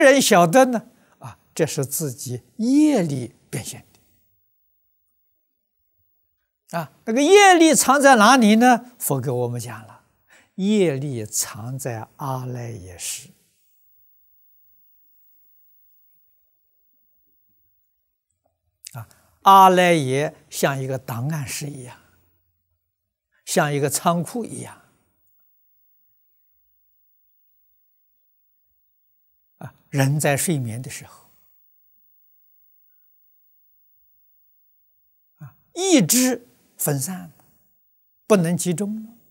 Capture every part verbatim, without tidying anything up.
人晓得呢？啊，这是自己业力变现的。啊，那个业力藏在哪里呢？佛给我们讲了，业力藏在阿赖耶识。啊，阿赖耶像一个档案室一样，像一个仓库一样。啊，人在睡眠的时候，啊，意志分散了，不能集中了。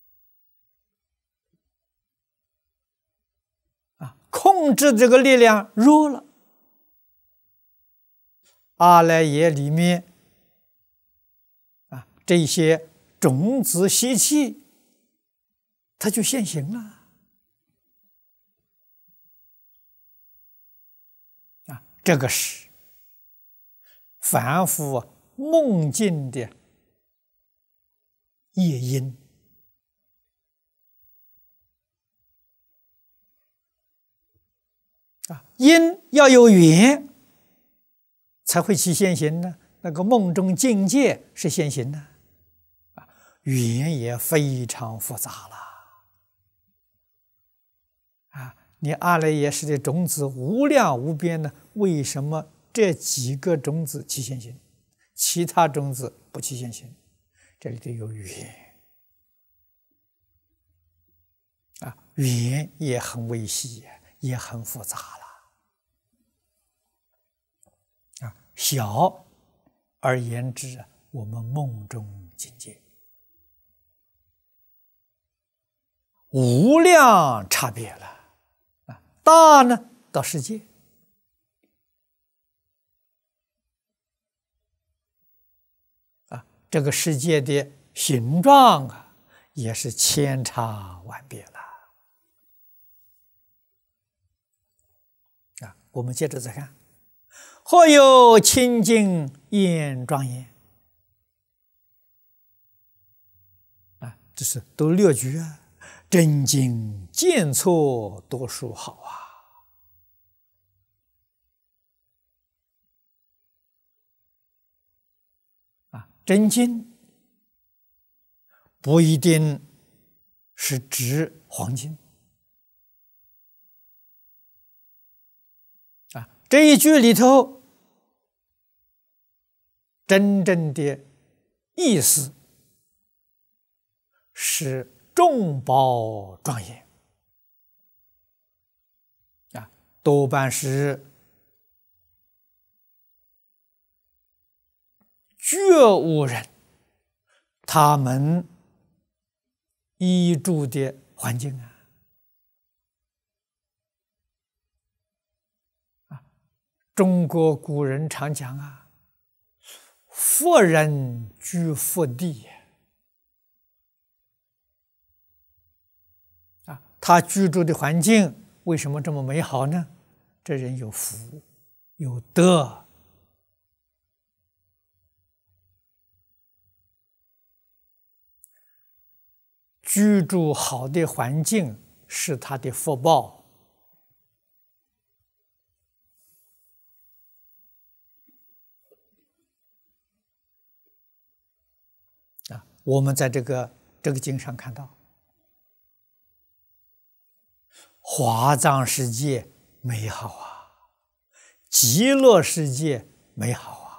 啊，控制这个力量弱了。阿赖耶里面啊，这些种子习气，它就现行了。啊，这个是凡夫梦境的业因。啊，因要有缘，才会起现行呢。那个梦中境界是现行的，啊，缘也非常复杂了。啊，你阿赖耶识的种子无量无边呢，为什么这几个种子起现行，其他种子不起现行？这里头有缘。啊，缘也很微细，也很复杂了。啊，小而言之，我们梦中境界无量差别了。啊，大呢到世界，啊，这个世界的形状啊，也是千差万别了。啊，我们接着再看。或有清净艳庄严。啊，这是都六句啊。真经见错多数好啊。啊，真经不一定是指黄金。啊，这一句里头真正的意思是众宝庄严。啊，多半是觉悟人他们依住的环境啊。啊，中国古人常讲啊，佛人居佛地。啊，他居住的环境为什么这么美好呢？这人有福，有德。居住好的环境是他的福报。啊，我们在这个这个经上看到，华藏世界美好啊，极乐世界美好啊。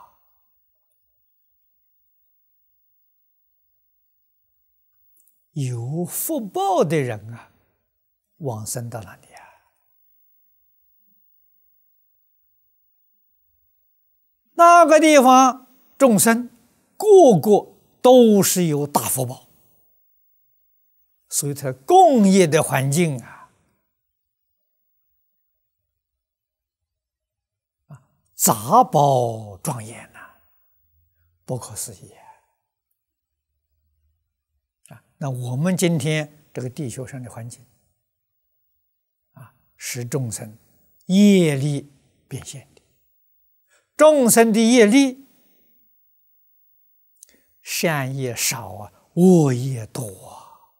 有福报的人啊，往生到哪里啊？那个地方众生个个都是有大福报，所以它共业的环境啊，啊，杂宝庄严呐、啊，不可思议。那我们今天这个地球上的环境啊，是众生业力变现的。众生的业力，善业少啊，恶业多啊。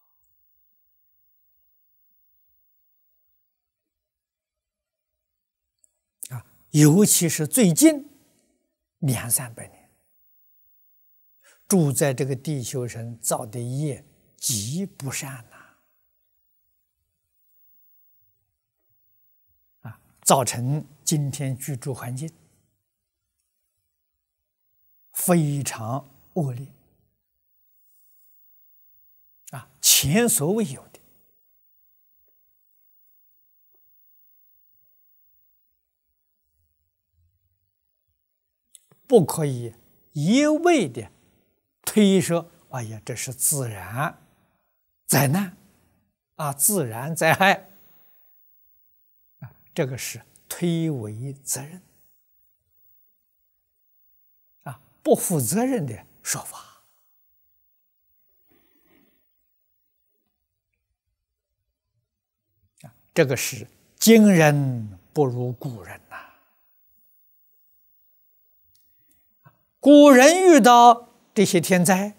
尤其是最近两三百年，住在这个地球上造的业极不善呐、啊，啊，造成今天居住环境非常恶劣，啊，前所未有的。不可以一味的推说，哎呀，这是自然灾难啊，自然灾害啊，这个是推诿责任啊，不负责任的说法啊，这个是今人不如古人呐、啊。古人遇到这些天灾，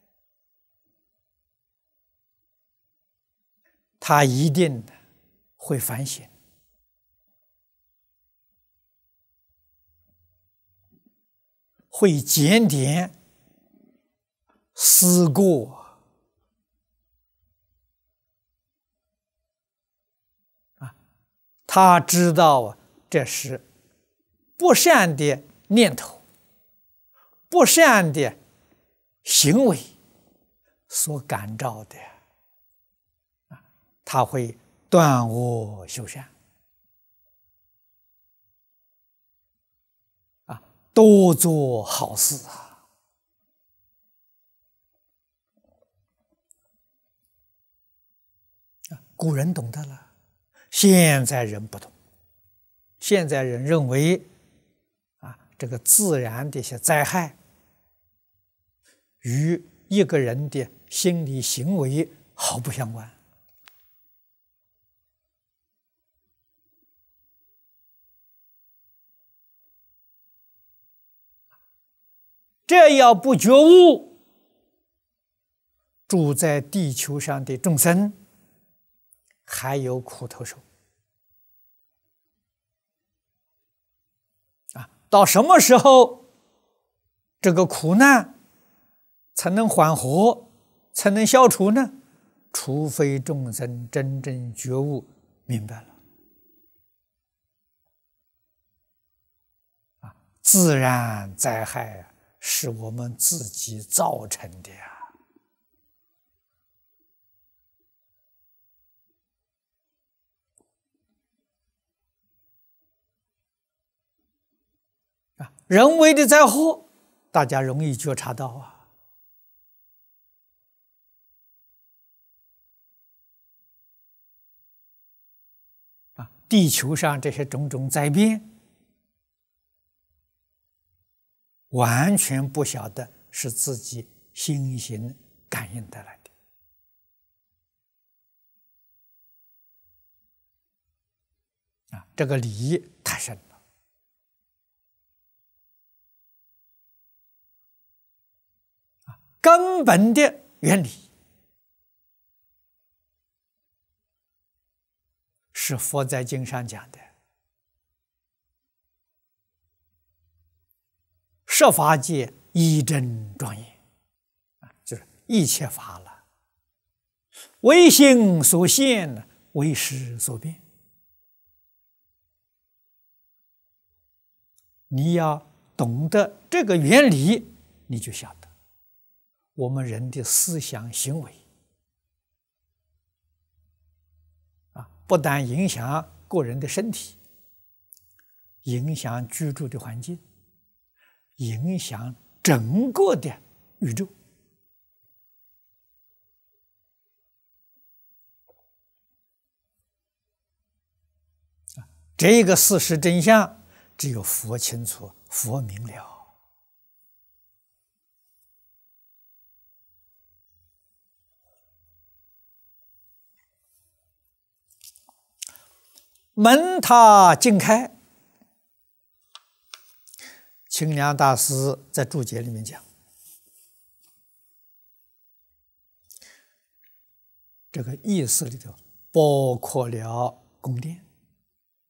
他一定会反省，会检点思过啊，他知道这是不善的念头。不善的行为所感召的，啊，他会断恶修善，啊，多做好事啊！啊，古人懂得了，现在人不懂。现在人认为，啊，这个自然的一些灾害。与一个人的心理行为毫不相关。这要不觉悟，住在地球上的众生还有苦头受啊！到什么时候这个苦难才能缓和，才能消除呢？除非众生真正觉悟明白了，啊，自然灾害啊，是我们自己造成的呀。啊，人为的灾祸，大家容易觉察到啊。地球上这些种种灾变，完全不晓得是自己心行感应得来的啊！这个理太深了啊！根本的原理是佛在经上讲的，十法界一真庄严啊，就是一切法了，唯心所现，唯识所变。你要懂得这个原理，你就晓得我们人的思想行为啊，不但影响个人的身体，影响居住的环境，影响整个的宇宙啊！这个事实真相，只有佛清楚，佛明了。门塔尽开，清凉大师在注解里面讲，这个意思里头包括了宫殿。